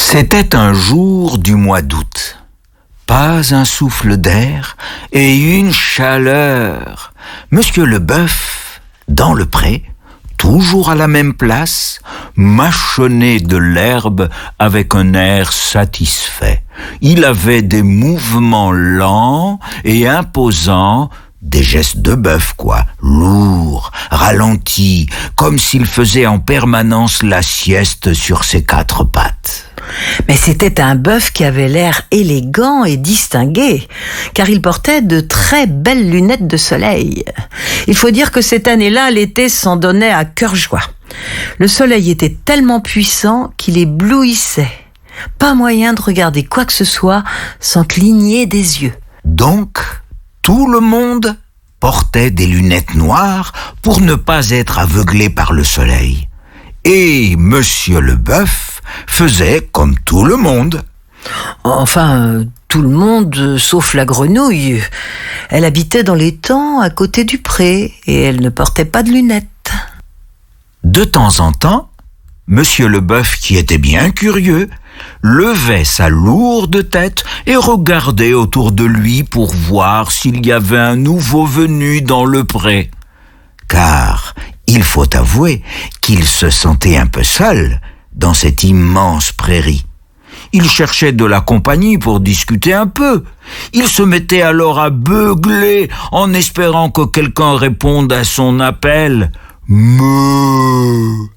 C'était un jour du mois d'août. Pas un souffle d'air et une chaleur. Monsieur le bœuf, dans le pré, toujours à la même place, mâchonnait de l'herbe avec un air satisfait. Il avait des mouvements lents et imposants, des gestes de bœuf, lourds, ralentis, comme s'il faisait en permanence la sieste sur ses quatre pattes. Mais c'était un bœuf qui avait l'air élégant et distingué, car il portait de très belles lunettes de soleil. Il faut dire que cette année-là, l'été s'en donnait à cœur joie. Le soleil était tellement puissant qu'il éblouissait. Pas moyen de regarder quoi que ce soit sans cligner des yeux. Donc, tout le monde portait des lunettes noires pour ne pas être aveuglé par le soleil. Et Monsieur le bœuf faisait comme tout le monde. Enfin, tout le monde sauf la grenouille. Elle habitait dans l'étang à côté du pré et elle ne portait pas de lunettes. De temps en temps, Monsieur le bœuf, qui était bien curieux, levait sa lourde tête et regardait autour de lui pour voir s'il y avait un nouveau venu dans le pré. Car il faut avouer qu'il se sentait un peu seul dans cette immense prairie. Il cherchait de la compagnie pour discuter un peu. Il se mettait alors à beugler en espérant que quelqu'un réponde à son appel. Meuh,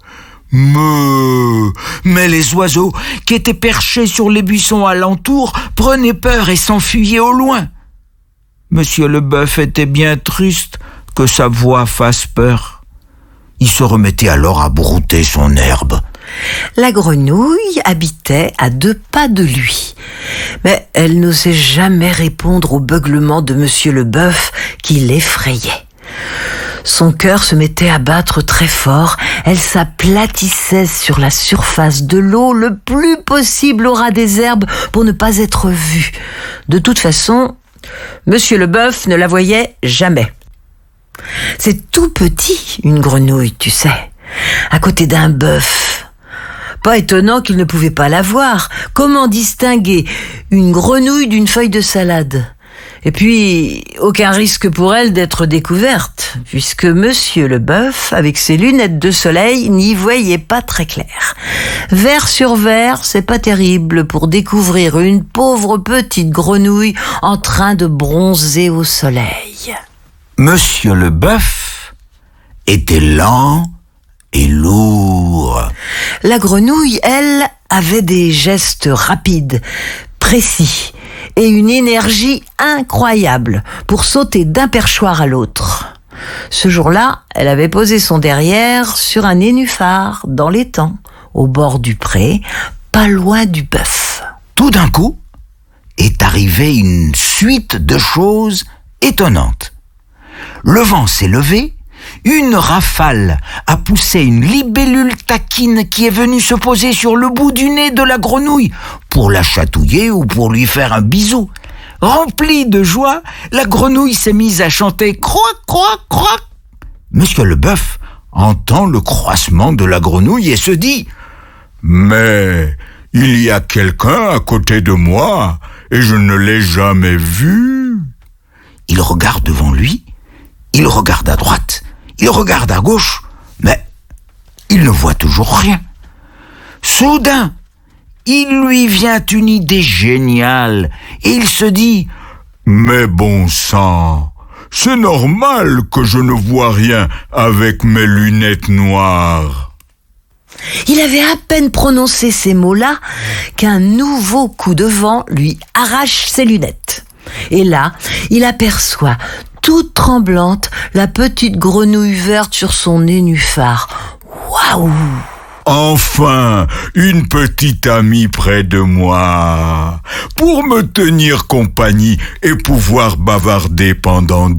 meuh. Mais les oiseaux qui étaient perchés sur les buissons alentour prenaient peur et s'enfuyaient au loin. Monsieur le bœuf était bien triste que sa voix fasse peur. Il se remettait alors à brouter son herbe. La grenouille habitait à 2 pas de lui, mais elle n'osait jamais répondre au beuglement de Monsieur le bœuf qui l'effrayait. Son cœur se mettait à battre très fort, elle s'aplatissait sur la surface de l'eau le plus possible au ras des herbes pour ne pas être vue. De toute façon, Monsieur le bœuf ne la voyait jamais. C'est tout petit, une grenouille, tu sais, à côté d'un bœuf. Pas étonnant qu'il ne pouvait pas la voir. Comment distinguer une grenouille d'une feuille de salade ? Et puis, aucun risque pour elle d'être découverte, puisque Monsieur le bœuf, avec ses lunettes de soleil, n'y voyait pas très clair. Vert sur vert, c'est pas terrible pour découvrir une pauvre petite grenouille en train de bronzer au soleil. Monsieur le bœuf était lent et lourd. La grenouille, elle, avait des gestes rapides, précis, et une énergie incroyable pour sauter d'un perchoir à l'autre. Ce jour-là, elle avait posé son derrière sur un nénuphar dans l'étang, au bord du pré, pas loin du bœuf. Tout d'un coup, est arrivée une suite de choses étonnantes. Le vent s'est levé, une rafale a poussé une libellule taquine qui est venue se poser sur le bout du nez de la grenouille pour la chatouiller ou pour lui faire un bisou. Remplie de joie, la grenouille s'est mise à chanter « Croac, croac, croac ». Monsieur le bœuf entend le croassement de la grenouille et se dit « Mais il y a quelqu'un à côté de moi et je ne l'ai jamais vu ». Il regarde devant lui, il regarde à droite, il regarde à gauche, mais il ne voit toujours rien. Soudain, il lui vient une idée géniale et il se dit « Mais bon sang, c'est normal que je ne vois rien avec mes lunettes noires. » Il avait à peine prononcé ces mots-là qu'un nouveau coup de vent lui arrache ses lunettes. Et là, il aperçoit, toute tremblante, la petite grenouille verte sur son nénuphar. Waouh! Enfin, une petite amie près de moi, pour me tenir compagnie et pouvoir bavarder pendant